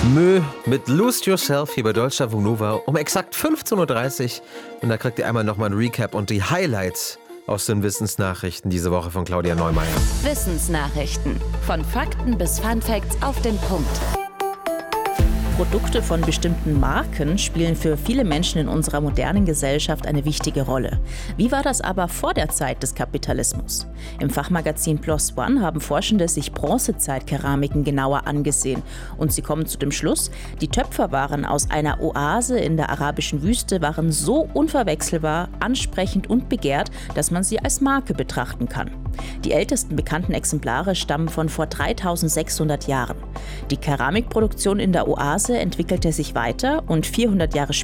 Mö mit Lose Yourself hier bei Deutschlandfunk Nova um exakt 15:30 Uhr. Und da kriegt ihr einmal nochmal ein Recap und die Highlights aus den Wissensnachrichten diese Woche von Claudia Neumeier. Wissensnachrichten. Von Fakten bis Funfacts auf den Punkt. Produkte von bestimmten Marken spielen für viele Menschen in unserer modernen Gesellschaft eine wichtige Rolle. Wie war das aber vor der Zeit des Kapitalismus? Im Fachmagazin PLOS ONE haben Forschende sich Bronzezeit-Keramiken genauer angesehen. Und sie kommen zu dem Schluss, die Töpferwaren aus einer Oase in der arabischen Wüste waren so unverwechselbar, ansprechend und begehrt, dass man sie als Marke betrachten kann. Die ältesten bekannten Exemplare stammen von vor 3600 Jahren. Die Keramikproduktion in der Oase entwickelte sich weiter und 400 Jahre später